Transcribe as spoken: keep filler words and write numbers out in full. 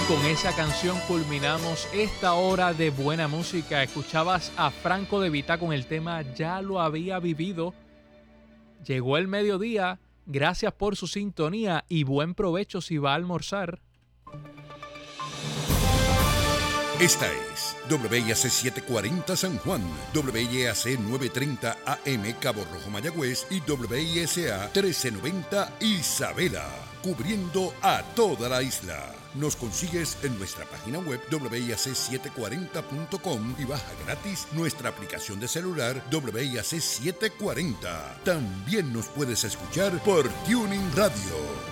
Con esa canción culminamos esta hora de buena música. Escuchabas a Franco De Vita con el tema Ya lo había vivido. Llegó el mediodía. Gracias por su sintonía y buen provecho si va a almorzar. Esta es W I A C setecientos cuarenta San Juan, W I A C novecientos treinta A M Cabo Rojo Mayagüez y W I S A trece noventa Isabela, cubriendo a toda la isla. Nos consigues en nuestra página web W I A C setecientos cuarenta punto com y baja gratis nuestra aplicación de celular W I A C setecientos cuarenta. También nos puedes escuchar por Tuning Radio.